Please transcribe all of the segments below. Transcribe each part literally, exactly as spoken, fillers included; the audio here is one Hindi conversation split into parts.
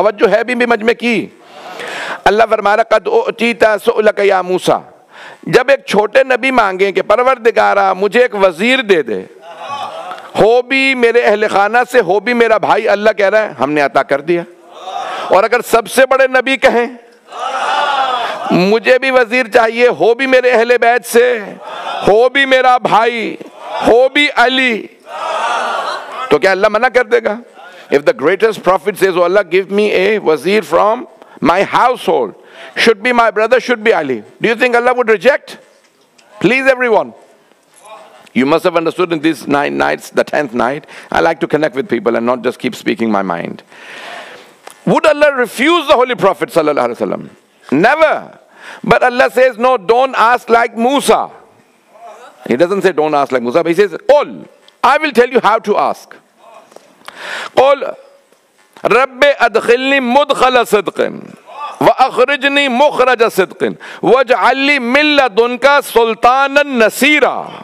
तवज्जो है भी, भी मजमे की। अल्लाह फरमा रहा कद उतीता सुअलक या मूसा, जब एक छोटे नबी मांगे कि परवरदिगारा मुझे एक वजीर दे दे, हो भी मेरे अहले खाना से, हो भी मेरा भाई, अल्लाह कह रहा है हमने अता कर दिया। और अगर सबसे बड़े नबी कहें मुझे भी वजीर चाहिए, हो भी मेरे अहले बैत से, हो भी मेरा भाई, हो भी अली, तो क्या अल्लाह मना कर देगा? If the greatest prophet says, oh Allah, give me a wazir from my household, should be my brother, should be Ali, do you think Allah would reject? Please everyone, you must have understood in these nine nights, the tenth night, I like to connect with people and not just keep speaking my mind. Would Allah refuse the Holy Prophet sallallahu alaihi wasallam? Never. But Allah says, no, don't ask like Musa. He doesn't say don't ask like Musa, but he says, Qul, I will tell you how to ask. Qul, Rabbi adkhilni mudkhala sidqin wa akhrijni mukhraja sidqin waj'al li min ladunka sultanan nasira.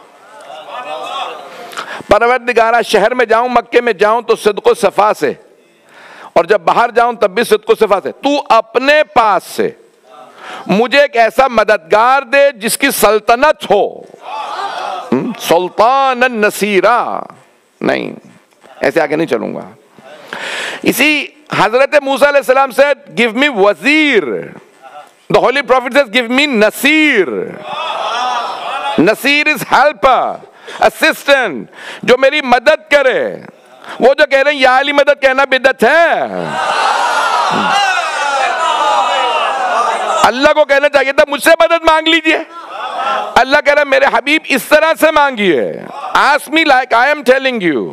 परवरदिगारा शहर में जाऊं, मक्के में जाऊं तो सिद्को सफा से, और जब बाहर जाऊं तब भी सिद्को सफा से। तू अपने पास से मुझे एक ऐसा मददगार दे जिसकी सल्तनत हो, सुल्तान नसीरा, नहीं ऐसे आगे नहीं चलूंगा। इसी हजरत मूसा अलैहिस्सलाम से गिव मी वजीर, the holy prophet says give me Naseer. Naseer is helper, assistant, जो मेरी मदद करे। वो जो कह रहे हैं या अली मदद कहना बिदअत है, अल्लाह को कहना चाहिए था मुझसे मदद मांग लीजिए। अल्लाह कह रहा है मेरे हबीब इस तरह से मांगिए, ask me like I am telling you,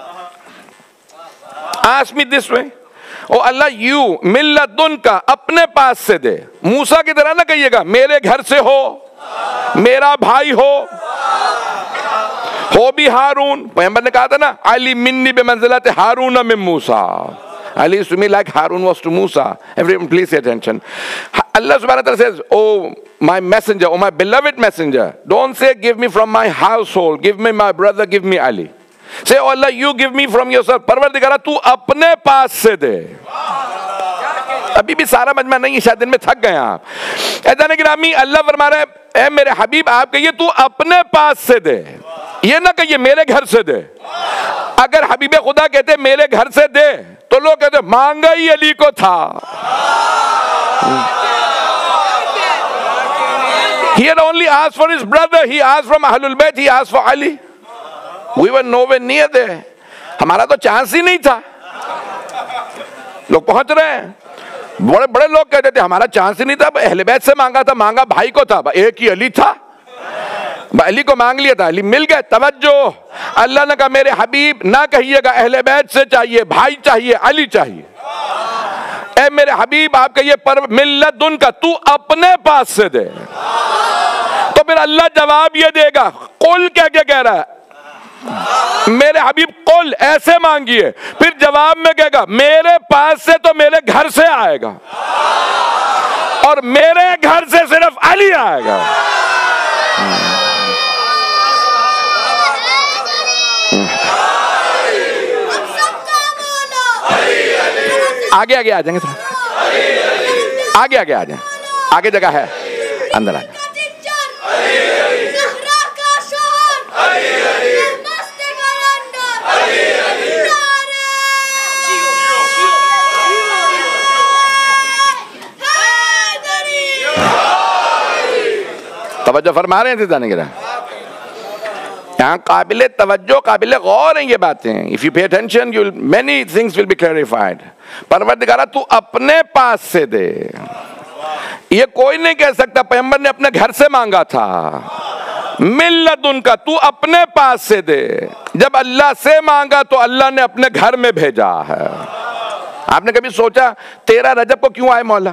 ask me this way. O Allah you मिल्लतुन का अपने पास से दे। मूसा की तरह ना कहिएगा मेरे घर से हो, मेरा भाई हो, हो भी हारून। पैगंबर ने कहा था ना अली मिन्नी बिमंज़िलति हारून मिन मूसा, Ali is to me like Harun was to Musa. Everyone please pay attention. Allah subhanahu wa ta'ala says, oh my messenger, oh my beloved messenger, don't say give me from my household, give me my brother, give me Ali. Say, oh Allah, you give me from yourself. परवरदिगारा तू अपने पास से दे। अभी भी सारा मजमा नहीं, शायद दिन में थक गए आप। ऐसा नहीं गिरामी, अल्लाह फरमा रहा है ए मेरे हबीब आप कहिए तू अपने पास से दे, ये ना कहिए मेरे घर से दे। अगर हबीब खुदा कहते मेरे घर से दे तो लोग कहते मांगा ही अली को था। He had only asked for his brother, he asked from Ahlul Bayt, he asked for Ali. We were nowhere near there. हमारा तो चांस ही नहीं था। लोग पहुंच रहे हैं, बड़े बड़े लोग कहते थे हमारा चांस ही नहीं था, अहले बैत से मांगा था, मांगा भाई को था, एक ही अली था, अली को मांग लिया था, अली मिल गए। तवज्जो, अल्लाह ने कहा मेरे हबीब ना कहिएगा अहले बैत से चाहिए, भाई चाहिए, अली चाहिए। ए मेरे हबीब आप कहिए पर मिल्लत उनका तू अपने पास से दे। तो फिर अल्लाह जवाब ये देगा, कुल क्या क्या कह रहा है मेरे हबीब, कुल ऐसे मांगिए। फिर जवाब में कहेगा मेरे पास से तो मेरे घर से आएगा, और मेरे घर से सिर्फ अली आएगा। आगे आगे आ जाएंगे, थोड़ा आगे आगे आ जाए, आगे जगह है, अंदर आ जाए। तवज्जो फरमा रहे हैं जाने के यहाँ काबिले तवज्जो काबिले गौर हैं ये बातें। If you pay attention you many things will be clarified. परवरदिगारा तू अपने पास से दे, ये कोई नहीं कह सकता पैगंबर ने अपने घर से मांगा था। मिल्लत उनका तू अपने पास से दे, जब अल्लाह से मांगा तो अल्लाह ने अपने घर में भेजा है। आपने कभी सोचा तेरह रजब को क्यों आए मौला?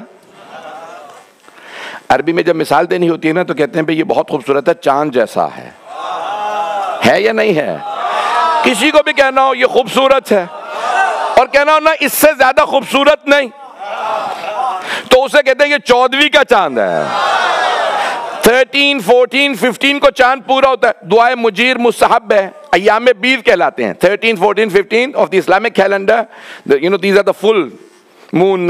अरबी में जब मिसाल देनी होती है ना तो कहते हैं भाई ये बहुत खूबसूरत है, चांद जैसा है, है या नहीं है? किसी को भी कहना हो ये खूबसूरत है और कहना हो ना इससे ज्यादा खूबसूरत नहीं, तो उसे कहते हैं ये चौदहवीं का चांद है। थर्टीन फोर्टीन फिफ्टीन को चांद पूरा होता है, दुआए मुजीर मुस्तहब है, अय्याम बीर कहलाते हैं। Thirteen fourteen fifteen of the Islamic calendar, you know these are the full moon